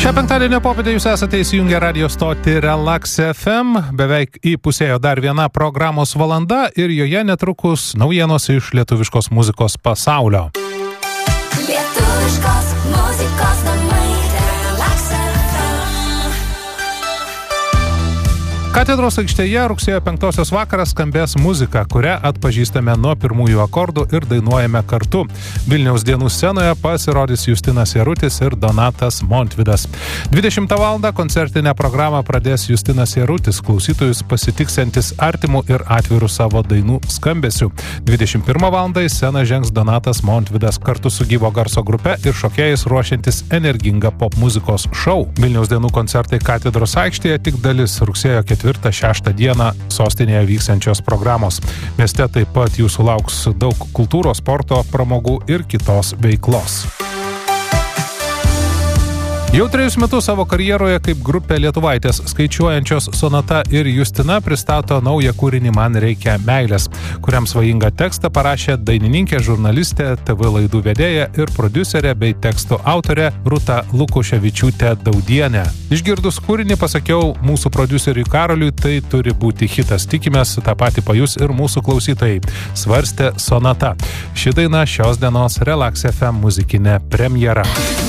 Šią penktadienio popietę jūs esate įsijungę radio stotį Relax FM. Beveik įpusėjo dar viena programos valanda ir joje netrukus naujienos iš lietuviškos muzikos pasaulio. Lietuviškos muzikos namai Relax FM. Katedros aikštėje rugsėjo 5 vakaras skambės muzika, kurią atpažįstame nuo pirmųjų akordų ir dainuojame kartu. Vilniaus dienų scenoje pasirodys Justinas Jarutis ir Donatas Montvydas. 20 val. Koncertinę programą pradės Justinas Jarutis, klausytojus pasitiksiantis artimų ir atvirų savo dainų skambesių. 21 val. Į sceną žengs Donatas Montvydas kartu su gyvo garso grupe ir šokėjais ruošiantis energingą pop muzikos šou. Vilniaus dienų koncertai Katedros aikštėje tik dalis rugsėjo 4-6 dieną sostinėje vyksiančios programos. Mieste taip pat jūsų lauks daug kultūros, sporto, pramogų ir kitos veiklos. Jau 3 metus savo karjeroje kaip grupė Lietuvaitės skaičiuojančios Sonata ir Justina pristato naują kūrinį Man reikia meilės, kuriam svajingą tekstą parašė dainininkė, žurnalistė, TV laidų vedėja ir prodiuserė bei tekstų autorė Rūta Lukuševičiūtė Daudienė. Išgirdus kūrinį pasakiau mūsų prodiuseriui Karoliui, tai turi būti hitas. Tikimės, tą patį pajus ir mūsų klausytojai. Svarstė Sonata. Ši daina šios dienos Relax FM muzikinė premjera.